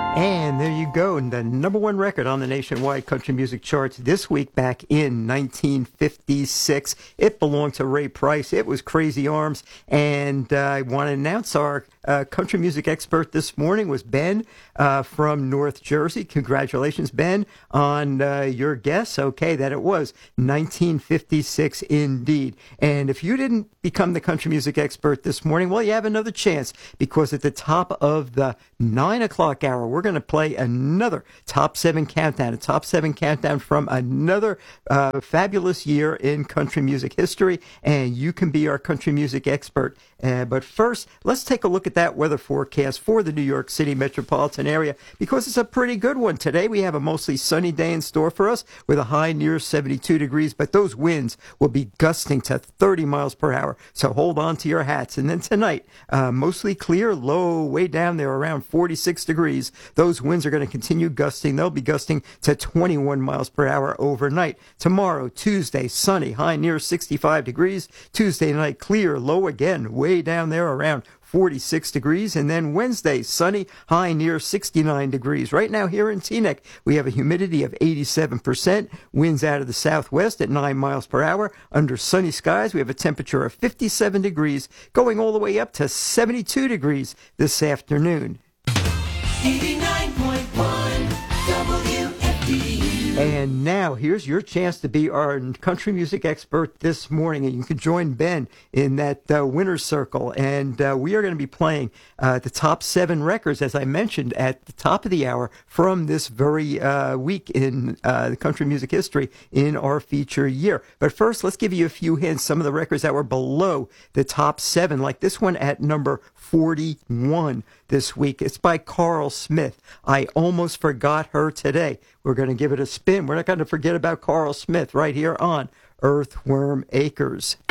And there you go, the number one record on the nationwide country music charts this week back in 1956. It belonged to Ray Price. It was Crazy Arms. And I want to announce our country music expert this morning was Ben from North Jersey. Congratulations, Ben, on your guess. Okay, that it was 1956 indeed. And if you didn't become the country music expert this morning, well, you have another chance, because at the top of the 9 o'clock hour, we're going to play another Top 7 Countdown, a Top 7 Countdown from another fabulous year in country music history, and you can be our country music expert. But first, let's take a look at that weather forecast for the New York City metropolitan area, because it's a pretty good one. Today, we have a mostly sunny day in store for us with a high near 72 degrees, but those winds will be gusting to 30 miles per hour, so hold on to your hats. And then tonight, mostly clear, low way down there around 46 degrees. Those winds are going to continue gusting. They'll be gusting to 21 miles per hour overnight. Tomorrow, Tuesday, sunny, high near 65 degrees. Tuesday night, clear, low again, way down there around 46 degrees. And then Wednesday, sunny, high near 69 degrees. Right now here in Teaneck, we have a humidity of 87%, winds out of the southwest at 9 miles per hour. Under sunny skies, we have a temperature of 57 degrees, going all the way up to 72 degrees this afternoon. 89.1 WFDU. And now, here's your chance to be our country music expert this morning. And you can join Ben in that winner's circle. And we are going to be playing the top 7 records, as I mentioned, at the top of the hour from this very week in the country music history in our feature year. But first, let's give you a few hints. Some of the records that were below the top 7, like this one at number 41 this week. It's by Carl Smith. I Almost Forgot Her Today. We're going to give it a spin. We're not going to forget about Carl Smith right here on Earthworm Acres.